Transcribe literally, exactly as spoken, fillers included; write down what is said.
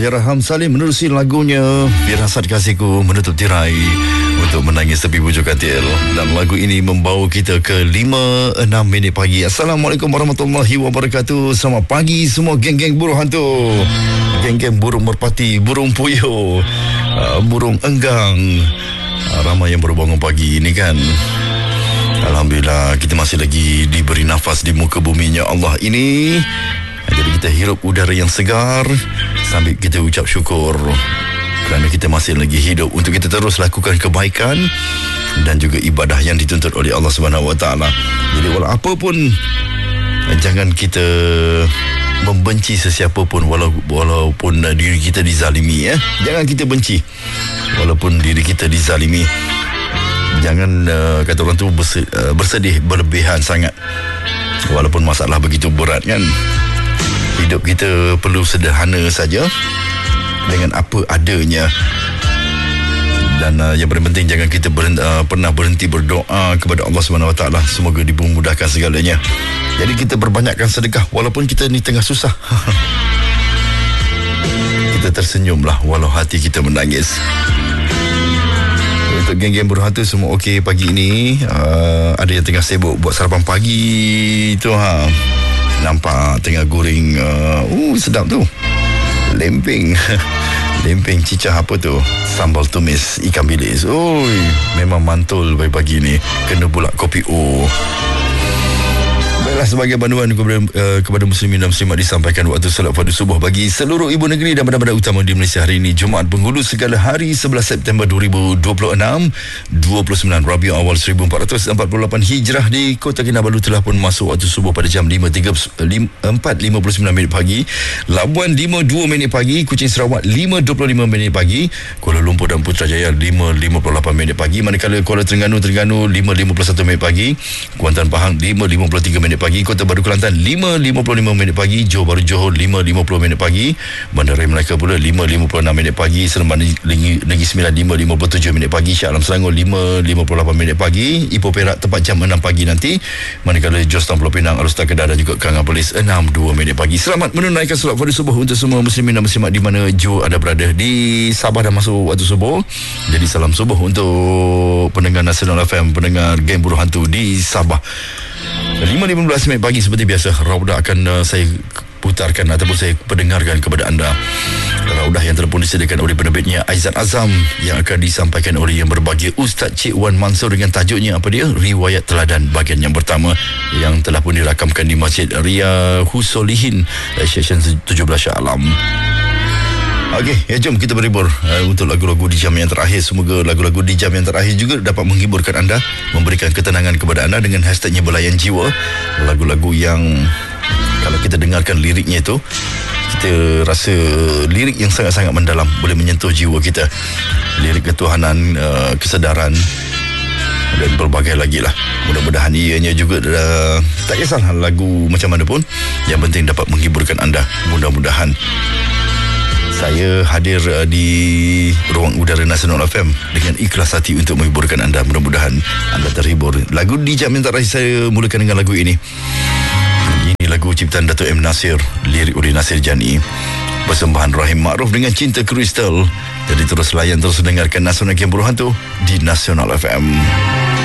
Allahyarham Salim menerusi lagunya Firasat Kasihku menutup tirai untuk menangis tepi bujur katil. Dan lagu ini membawa kita ke lima enam minit pagi. Assalamualaikum warahmatullahi wabarakatuh. Selamat pagi semua geng-geng burung hantu, geng-geng burung merpati, burung puyuh, uh, burung enggang, uh, ramai yang baru bangun pagi ini kan. Alhamdulillah kita masih lagi diberi nafas di muka buminya Allah ini. Jadi kita hirup udara yang segar sambil kita ucap syukur kerana kita masih lagi hidup untuk kita terus lakukan kebaikan dan juga ibadah yang dituntut oleh Allah Subhanahu Wa Taala. Jadi walau apa pun, jangan kita membenci sesiapa pun walau, walaupun diri kita dizalimi ya. Jangan kita benci walaupun diri kita dizalimi. Jangan uh, kata orang tu bersedih, uh, bersedih berlebihan sangat walaupun masalah begitu berat kan. Hidup kita perlu sederhana saja dengan apa adanya. Dan uh, yang paling penting jangan kita berhenti, uh, pernah berhenti berdoa kepada Allah Subhanahu Wa Taala semoga dimudahkan segalanya. Jadi kita perbanyakkan sedekah walaupun kita ni tengah susah. Kita tersenyumlah walau hati kita menangis. Untuk geng-geng burung hantu semua okey pagi ini. Uh, ada yang tengah sibuk buat sarapan pagi tu ha. Nampak tengah goreng uh, uh sedap tu. Lempeng. Lempeng cicah apa tu? Sambal tumis ikan bilis. Oi, memang mantul pagi-pagi ni. Kena pula kopi O. Baiklah, sebagai panduan kepada, uh, kepada muslimin dan muslimat disampaikan waktu solat fardu subuh bagi seluruh ibu negeri dan bandar-bandar utama di Malaysia hari ini Jumaat Penghulu segala hari sebelas September dua ribu dua puluh enam, dua puluh sembilan Rabiul Awal seribu empat ratus empat puluh lapan Hijrah. Di Kota Kinabalu telah pun masuk waktu subuh pada jam empat lima puluh sembilan minit pagi, Labuan lima dua minit pagi, Kuching Sarawak lima dua puluh lima minit pagi, Kuala Lumpur dan Putrajaya lima lima puluh lapan minit pagi, manakala Kuala Terengganu Terengganu lima lima puluh satu minit pagi, Kuantan Pahang lima lima puluh tiga minit pagi, Kota Baru Kelantan lima lima puluh lima minit pagi, Johor Bahru Johor lima lima puluh minit pagi, Bandaraya Melaka pula lima lima puluh enam minit pagi, Seremban Negeri Sembilan lima lima puluh tujuh minit pagi, Shah Alam Selangor lima lima puluh lapan minit pagi, Ipoh Perak tepat jam enam pagi nanti, manakala Jos Pulau Pinang, Arustar Kedah dan juga Kangar Perlis enam dua minit pagi. Selamat menunaikan solat fardu subuh untuk semua muslimin dan muslimat di mana Joe ada berada. Di Sabah dah masuk waktu subuh. Jadi salam subuh untuk pendengar Nasional F M, pendengar geng burung hantu di Sabah. lima lima belas minit pagi seperti biasa Raudah akan uh, saya putarkan ataupun saya pendengarkan kepada anda. Raudah yang telah pun disediakan oleh penerbitnya Aizat Azam yang akan disampaikan oleh yang berbahagia Ustaz Cik Wan Mansur dengan tajuknya apa dia? Riwayat Teladan bahagian yang pertama yang telah pun dirakamkan di Masjid Ria Husolihin Session tujuh belas Shah Alam. Okey, ya jom kita berhibur uh, untuk lagu-lagu di jam yang terakhir. Semoga lagu-lagu di jam yang terakhir juga dapat menghiburkan anda, memberikan ketenangan kepada anda dengan hashtagnya Belayan Jiwa. Lagu-lagu yang kalau kita dengarkan liriknya itu, kita rasa lirik yang sangat-sangat mendalam, boleh menyentuh jiwa kita. Lirik ketuhanan, uh, kesedaran dan berbagai lagi lah. Mudah-mudahan ianya juga uh, tak kisahlah lagu macam mana pun, yang penting dapat menghiburkan anda. Mudah-mudahan saya hadir uh, di ruang udara Nasional F M dengan ikhlas hati untuk menghiburkan anda. Mudah-mudahan anda terhibur. Lagu di jam yang terakhir saya mulakan dengan lagu ini. Ini lagu ciptaan Dato' M. Nasir, lirik oleh Nasir Jani, persembahan Rahim Ma'ruf dengan Cinta Kristal. Jadi terus layan, terus dengarkan Nasional Geng Burung Hantu di Nasional F M.